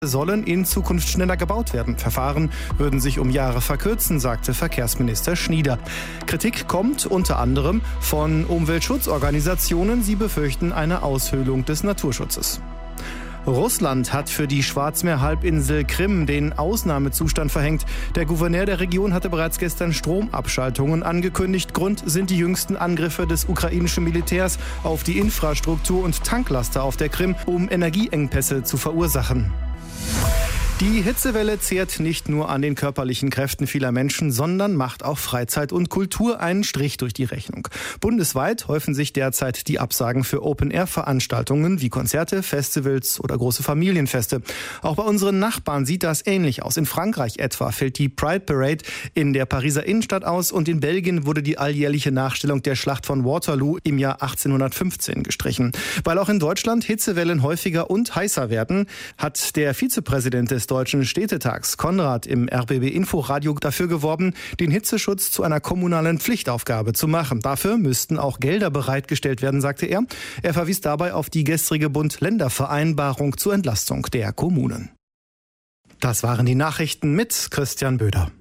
sollen in Zukunft schneller gebaut werden. Verfahren würden sich um Jahre verkürzen, sagte Verkehrsminister Schnieder. Kritik kommt unter anderem von Umweltschutzorganisationen. Sie befürchten eine Aushöhlung des Naturschutzes. Russland hat für die Schwarzmeerhalbinsel Krim den Ausnahmezustand verhängt. Der Gouverneur der Region hatte bereits gestern Stromabschaltungen angekündigt. Grund sind die jüngsten Angriffe des ukrainischen Militärs auf die Infrastruktur und Tanklaster auf der Krim, um Energieengpässe zu verursachen. Die Hitzewelle zehrt nicht nur an den körperlichen Kräften vieler Menschen, sondern macht auch Freizeit und Kultur einen Strich durch die Rechnung. Bundesweit häufen sich derzeit die Absagen für Open-Air-Veranstaltungen wie Konzerte, Festivals oder große Familienfeste. Auch bei unseren Nachbarn sieht das ähnlich aus. In Frankreich etwa fällt die Pride Parade in der Pariser Innenstadt aus und in Belgien wurde die alljährliche Nachstellung der Schlacht von Waterloo im Jahr 1815 gestrichen. Weil auch in Deutschland Hitzewellen häufiger und heißer werden, hat der Vizepräsident des Deutschen Städtetags Konrad im RBB Inforadio dafür geworben, den Hitzeschutz zu einer kommunalen Pflichtaufgabe zu machen. Dafür müssten auch Gelder bereitgestellt werden, sagte er. Er verwies dabei auf die gestrige Bund-Länder-Vereinbarung zur Entlastung der Kommunen. Das waren die Nachrichten mit Christian Böder.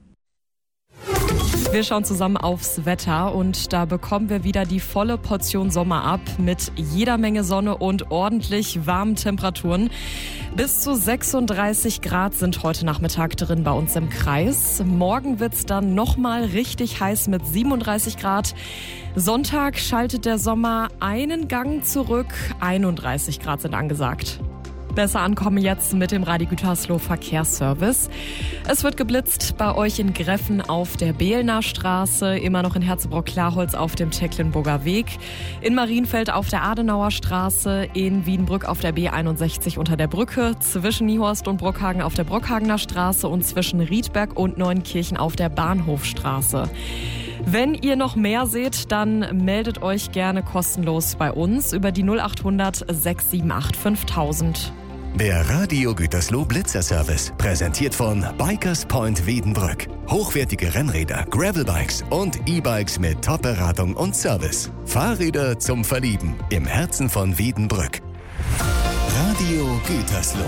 Wir schauen zusammen aufs Wetter und da bekommen wir wieder die volle Portion Sommer ab mit jeder Menge Sonne und ordentlich warmen Temperaturen. Bis zu 36 Grad sind heute Nachmittag drin bei uns im Kreis. Morgen wird's dann nochmal richtig heiß mit 37 Grad. Sonntag schaltet der Sommer einen Gang zurück. 31 Grad sind angesagt. Besser ankommen jetzt mit dem Radio Gütersloh Verkehrsservice. Es wird geblitzt bei euch in Greffen auf der Behlner Straße, immer noch in Herzebrock-Klarholz auf dem Tecklenburger Weg, in Marienfeld auf der Adenauer Straße, in Wiedenbrück auf der B61 unter der Brücke, zwischen Niehorst und Brockhagen auf der Brockhagener Straße und zwischen Riedberg und Neuenkirchen auf der Bahnhofstraße. Wenn ihr noch mehr seht, dann meldet euch gerne kostenlos bei uns über die 0800 678 5000. Der Radio Gütersloh Blitzerservice, präsentiert von Bikers Point Wiedenbrück. Hochwertige Rennräder, Gravelbikes und E-Bikes mit Top-Beratung und Service. Fahrräder zum Verlieben im Herzen von Wiedenbrück. Radio Gütersloh.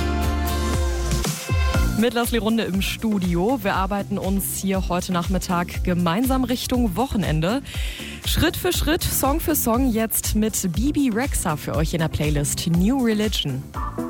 Mit Leslie Runde im Studio. Wir arbeiten uns hier heute Nachmittag gemeinsam Richtung Wochenende. Schritt für Schritt, Song für Song, jetzt mit Bibi Rexha für euch in der Playlist New Religion.